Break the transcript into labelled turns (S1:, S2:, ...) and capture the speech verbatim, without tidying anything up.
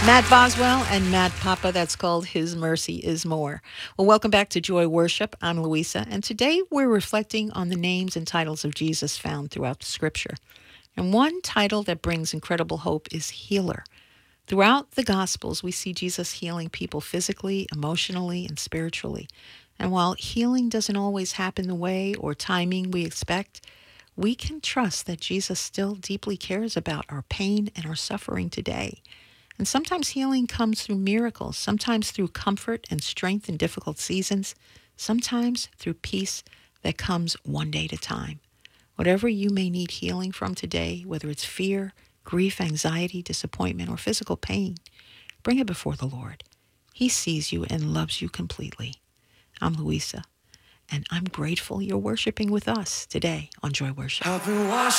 S1: Matt Boswell and Matt Papa. That's called His Mercy is More. Well, welcome back to Joy Worship. I'm Louisa, and today we're reflecting on the names and titles of Jesus found throughout the Scripture. And one title that brings incredible hope is Healer. Throughout the Gospels, we see Jesus healing people physically, emotionally, and spiritually. And while healing doesn't always happen the way or timing we expect, we can trust that Jesus still deeply cares about our pain and our suffering today. And sometimes healing comes through miracles, sometimes through comfort and strength in difficult seasons, sometimes through peace that comes one day at a time. Whatever you may need healing from today, whether it's fear, grief, anxiety, disappointment, or physical pain, bring it before the Lord. He sees you and loves you completely. I'm Louisa, and I'm grateful you're worshiping with us today on Joy Worship. I've been washed